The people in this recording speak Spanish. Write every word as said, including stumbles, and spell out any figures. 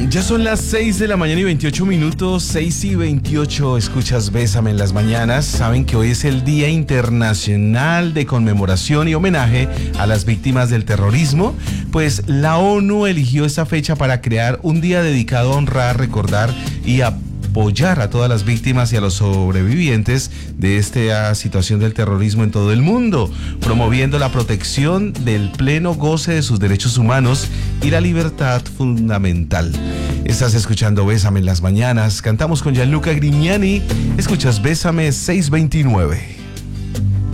Ya son las seis de la mañana y veintiocho minutos, seis y veintiocho, escuchas Bésame en las mañanas. Saben que hoy es el Día Internacional de Conmemoración y Homenaje a las Víctimas del Terrorismo. Pues la ONU eligió esta fecha para crear un día dedicado a honrar, recordar y apoyar a todas las víctimas y a los sobrevivientes de esta situación del terrorismo en todo el mundo, promoviendo la protección del pleno goce de sus derechos humanos y la libertad fundamental. Estás escuchando Bésame en las mañanas, cantamos con Gianluca Grignani, escuchas Bésame seiscientos veintinueve.